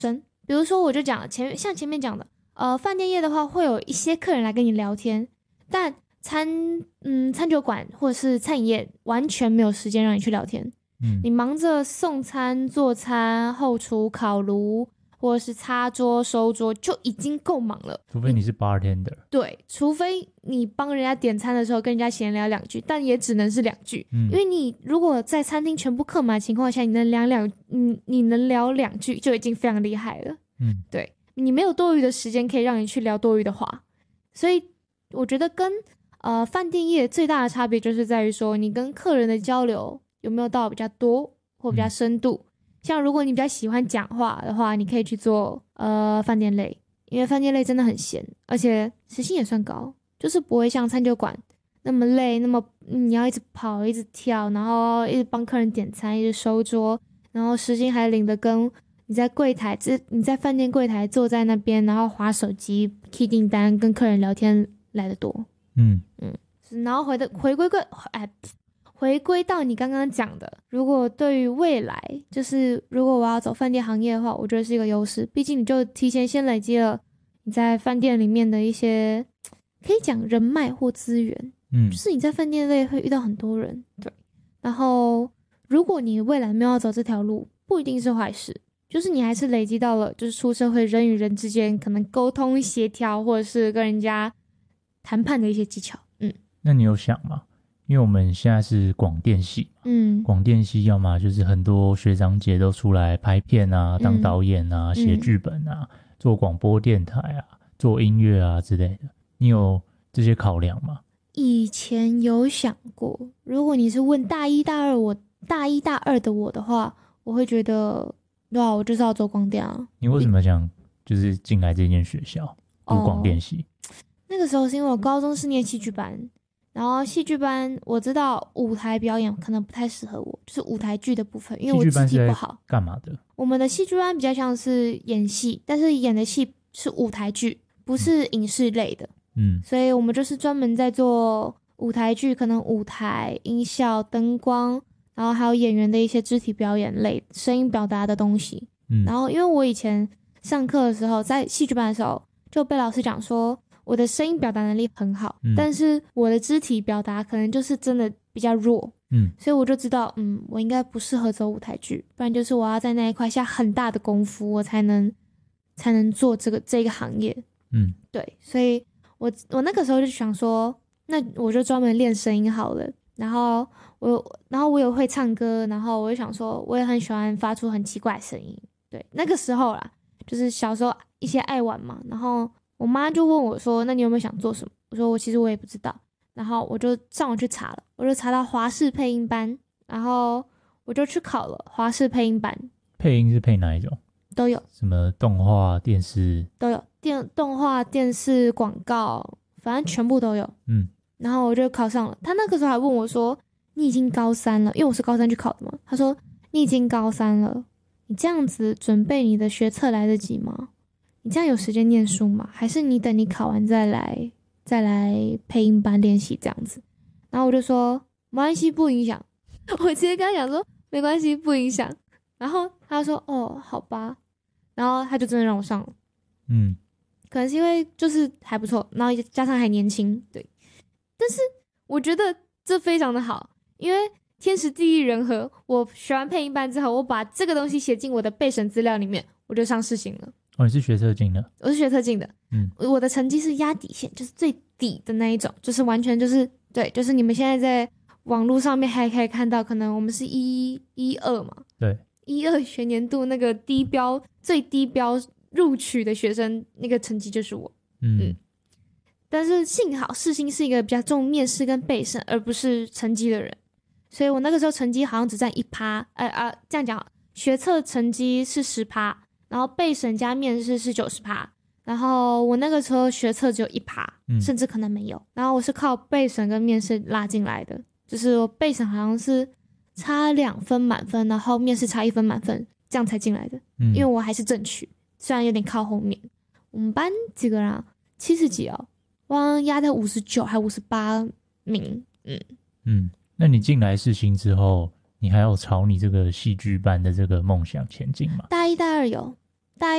比如说我就讲像前面讲的，饭店业的话会有一些客人来跟你聊天，但餐酒馆或者是餐饮业完全没有时间让你去聊天。你忙着送餐、做餐、后厨、烤炉，或者是擦桌、收桌，就已经够忙了。 除非你是 bartender。 对，除非你帮人家点餐的时候跟人家闲聊2句，但也只能是2句。因为你如果在餐厅全部客满的情况下，你能聊2句就已经非常厉害了。对，你没有多余的时间可以让你去聊多余的话，所以我觉得跟饭店业最大的差别就是在于说，你跟客人的交流有没有到比较多或比较深度。像如果你比较喜欢讲话的话，你可以去做饭店类，因为饭店类真的很闲，而且时薪也算高，就是不会像餐酒馆那么累，那么你要一直跑一直跳，然后一直帮客人点餐，一直收桌，然后时薪还领的跟你在饭店柜台坐在那边，然后滑手机 key 订单跟客人聊天来得多。然后回归到你刚刚讲的，如果对于未来，就是如果我要走饭店行业的话，我觉得是一个优势。毕竟你就提前先累积了你在饭店里面的一些可以讲人脉或资源。就是你在饭店类会遇到很多人，对。然后如果你未来没有要走这条路，不一定是坏事，就是你还是累积到了就是出社会人与人之间可能沟通协调或者是跟人家谈判的一些技巧。 那你有想吗？因为我们现在是广电系嘛，广电系要么就是很多学长姐都出来拍片啊，当导演啊，写剧本啊，做广播电台啊，做音乐啊之类的。你有这些考量吗？ 以前有想过，如果你是问大一大二的我的话，我会觉得对啊，我就是要做广电啊。 你为什么想就是进来这间学校读广电系？ 那个时候是因为我高中是念戏剧班，然后戏剧班我知道舞台表演可能不太适合我，就是舞台剧的部分，因为我肢体不好。 干嘛的？ 我们的戏剧班比较像是演戏，但是演的戏是舞台剧，不是影视类的。所以我们就是专门在做舞台剧，可能舞台、音效、灯光，然后还有演员的一些肢体表演类、声音表达的东西。然后因为我以前上课的时候，在戏剧班的时候，就被老师讲说我的声音表达能力很好，但是我的肢体表达可能就是真的比较弱。所以我就知道，我应该不适合走舞台剧，不然就是我要在那一块下很大的功夫，我才能做这个行业。对，所以我那个时候就想说，那我就专门练声音好了。然后我也会唱歌，然后我就想说，我也很喜欢发出很奇怪的声音。对，那个时候啦，就是小时候一些爱玩嘛，然后我妈就问我说，那你有没有想做什么？我说其实我也不知道。然后我就上网去查了，我就查到华视配音班，然后我就去考了华视配音班。 配音是配哪一种？ 都有， 什么动画、电视都有，动画、电视、广告，反正全部都有。然后我就考上了。他那个时候还问我说：“你已经高3了，因为我是高3去考的嘛。”他说：“你已经高3了，你这样子准备你的学测来得及吗？你这样有时间念书吗？还是你等你考完再来配音班练习这样子？”然后我就说：“没关系，不影响。”我直接跟他讲说：“没关系，不影响。”然后他说：“哦，好吧。”然后他就真的让我上了。可能是因为就是还不错，然后加上还年轻，对。但是我觉得这非常的好，因为天时地利人和，我学完配音班之后，我把这个东西写进我的备审资料里面，我就上世新了。 你是学测进的？ 我是学测进的。我的成绩是压底线，就是最底的那一种，就是完全就是对，就是你们现在在网络上面还可以看到，可能我们是112嘛， 对 ，12学年度那个最低标录取的学生，那个成绩就是我。但是幸好世新是一个比较重面试跟备审而不是成绩的人，所以我那个时候成绩好像只占1%，这样讲，学测成绩是10%，然后备审加面试是90%，然后我那个时候学测只有1%，甚至可能没有，然后我是靠备审跟面试拉进来的，就是我备审好像是差2分满分，然后面试差1分满分，这样才进来的。因为我还是正取，虽然有点靠后面。我们班几个人啊？70几哦，我好像压在59还58名。 那你进来世新之后，你还有朝你这个戏剧班的这个梦想前进吗？ 大一大二有，